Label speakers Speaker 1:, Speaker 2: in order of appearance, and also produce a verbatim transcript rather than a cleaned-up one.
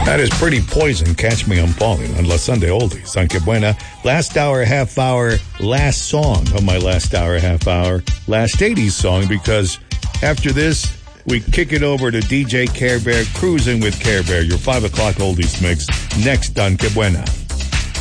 Speaker 1: That is Pretty Poison, Catch Me, I'm Falling, on La Sunday Oldies on Que Buena. Last hour, half hour, last song of my last hour, half hour, last eighties song, because after this, we kick it over to D J Care Bear, Cruising with Care Bear, your five o'clock oldies mix, next on Que Buena.